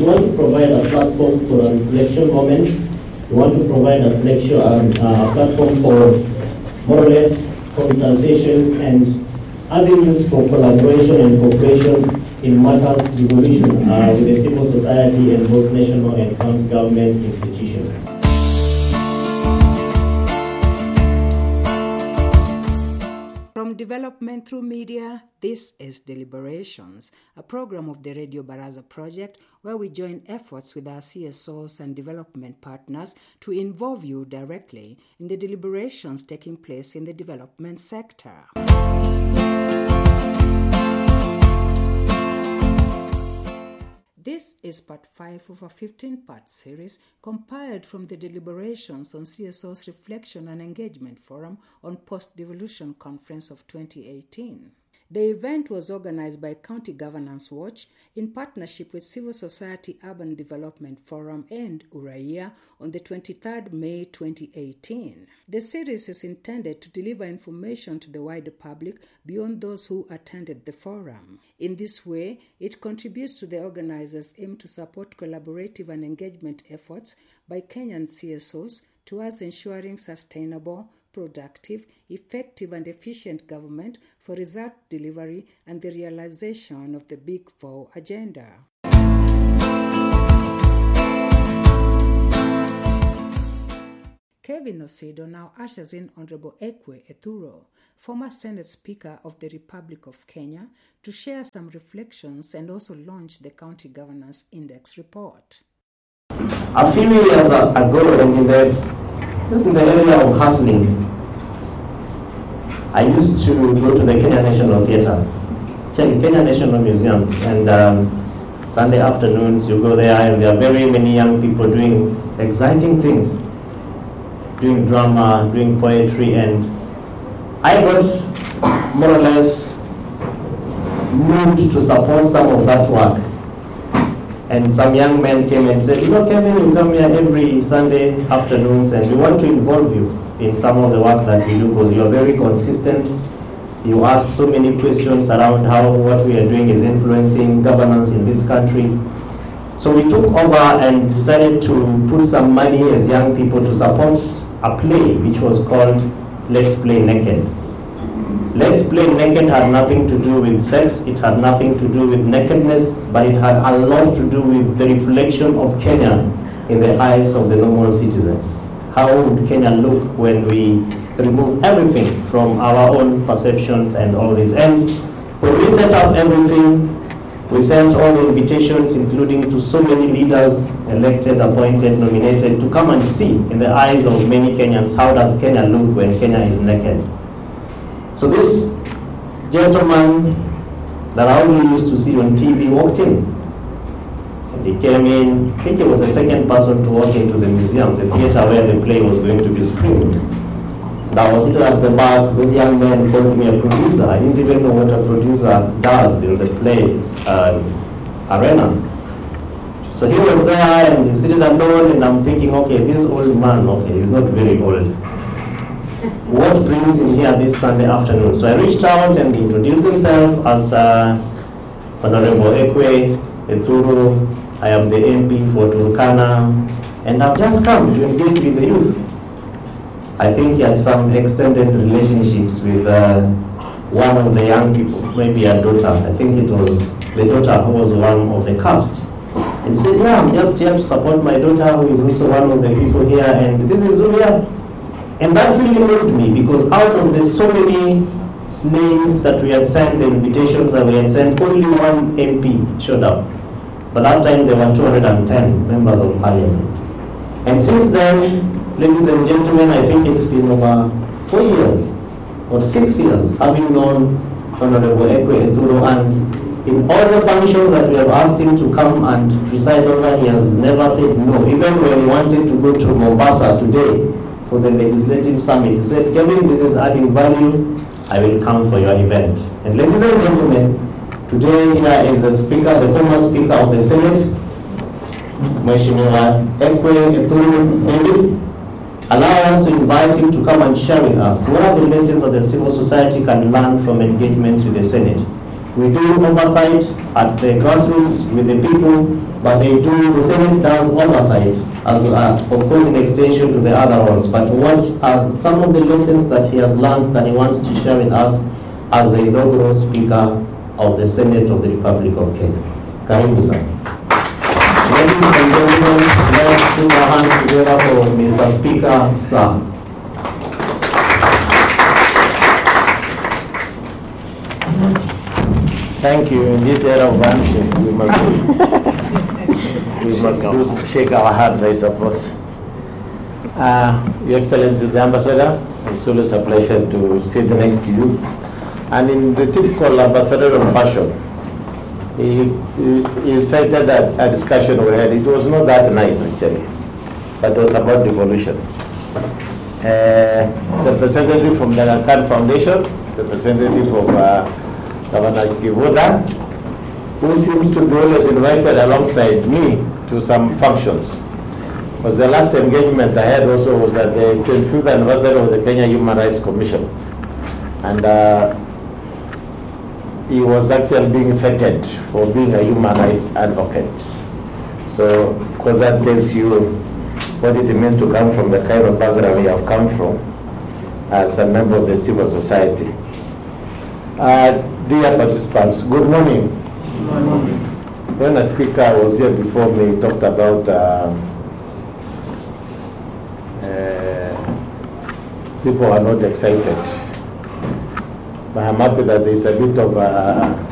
we want to provide a platform for a reflection moment. We want to provide a platform for more or less consultations and avenues for collaboration and cooperation in matters devolution with the civil society and both national and county government institutions. From development through media, this is Deliberations, a program of the Radio Baraza project where we join efforts with our CSOs and development partners to involve you directly in the deliberations taking place in the development sector. This is part 5 of a 15-part series compiled from the deliberations on CSO's Reflection and Engagement Forum on Post-Devolution Conference of 2018. The event was organized by County Governance Watch in partnership with Civil Society Urban Development Forum and Uraia on the 23rd May 2018. The series is intended to deliver information to the wider public beyond those who attended the forum. In this way, it contributes to the organizers' aim to support collaborative and engagement efforts by Kenyan CSOs towards ensuring sustainable, productive, effective and efficient government for result delivery and the realization of the Big Four agenda. Kevin Osido now ushers in Honorable Ekwe Ethuro, former Senate Speaker of the Republic of Kenya, to share some reflections and also launch the County Governance Index report. A few years ago, in the area of hustling, I used to go to the Kenya National Theatre, Kenya National Museums, and Sunday afternoons you go there and there are very many young people doing exciting things, doing drama, doing poetry, and I got more or less moved to support some of that work. And some young men came and said, Kevin, you come here every Sunday afternoons and we want to involve you in some of the work that we do because you are very consistent. You ask so many questions around how what we are doing is influencing governance in this country. So we took over and decided to put some money as young people to support a play which was called Let's Play Naked. Let's Play Naked had nothing to do with sex, it had nothing to do with nakedness, but it had a lot to do with the reflection of Kenya in the eyes of the normal citizens. How would Kenya look when we remove everything from our own perceptions and all this? And when we set up everything, we sent all the invitations, including to so many leaders, elected, appointed, nominated, to come and see in the eyes of many Kenyans, how does Kenya look when Kenya is naked? So this gentleman that I only used to see on TV walked in. And he came in, I think he was the second person to walk into the museum, the theater where the play was going to be screened. And I was sitting at the back, those young men called me a producer. I didn't even know what a producer does in the play arena. So he was there and he seated alone and I'm thinking, okay, this old man, okay, he's not very old. What brings him here this Sunday afternoon? So I reached out and he introduced himself as Honorable Ekwe Ethuro. I am the MP for Turkana and I've just come to engage with the youth. I think he had some extended relationships with one of the young people, maybe a daughter. I think it was the daughter who was one of the cast. And he said, yeah, I'm just here to support my daughter who is also one of the people here and this is who we are. And that really moved me because out of the so many names that we had sent, the invitations that we had sent, only one MP showed up. But that time there were 210 members of parliament. And since then, ladies and gentlemen, I think it's been over 4 years or 6 years having known Honorable Ekwe Ethuro, and in all the functions that we have asked him to come and preside over, he has never said no. Even when he wanted to go to Mombasa today, for the legislative summit, he said, Kevin, this is adding value, I will come for your event. And ladies and gentlemen, today here is the speaker, the former speaker of the Senate, Mheshimiwa Ekwe Ethuro David. Allow us to invite him to come and share with us what are the lessons that the civil society can learn from engagements with the Senate. We do oversight at the grassroots with the people, but the Senate does oversight, as of course in extension to the other roles. But what are some of the lessons that he has learned that he wants to share with us as the inaugural Speaker of the Senate of the Republic of Kenya? Karibu sana. Ladies and gentlemen, let's put our hands together for Mr. Speaker, sir. Thank you. In this era of handshakes, we must shake our hands, I suppose. Your Excellency the Ambassador, it's always a pleasure to sit next to you. And in the typical ambassadorial fashion, he cited a discussion we had. It was not that nice, actually, but it was about devolution. The representative from the Nakan Foundation, the representative of Governor Kivuda, who seems to be always invited alongside me to some functions. Was the last engagement I had also was at the 25th anniversary of the Kenya Human Rights Commission. And he was actually being feted for being a human rights advocate. So, of course, that tells you what it means to come from the kind of background you have come from as a member of the civil society. Dear participants, good morning. Good morning. When a speaker was here before me, he talked about people are not excited. But I'm happy that there's a bit of